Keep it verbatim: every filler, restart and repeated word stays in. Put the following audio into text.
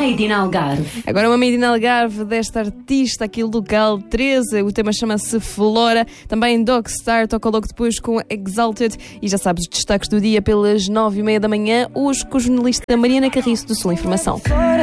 Made in Algarve. Agora uma Made in Algarve desta artista aqui local, Teresa. O tema chama-se Flora. Também Dogstar toca logo depois com Exalted. E já sabes, destaques do dia pelas nove e meia da manhã, hoje com a jornalista Mariana Carriço do Sul Informação.